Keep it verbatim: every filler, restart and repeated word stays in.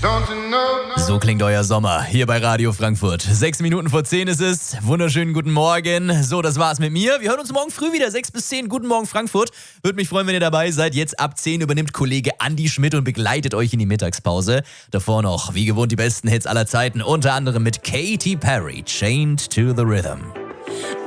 So klingt euer Sommer hier bei Radio Frankfurt. Sechs Minuten vor zehn ist es. Wunderschönen guten Morgen. So, das war's mit mir. Wir hören uns morgen früh wieder. Sechs bis zehn. Guten Morgen Frankfurt. Würde mich freuen, wenn ihr dabei seid. Jetzt ab zehn übernimmt Kollege Andi Schmidt und begleitet euch in die Mittagspause. Davor noch, wie gewohnt, die besten Hits aller Zeiten. Unter anderem mit Katy Perry, Chained to the Rhythm.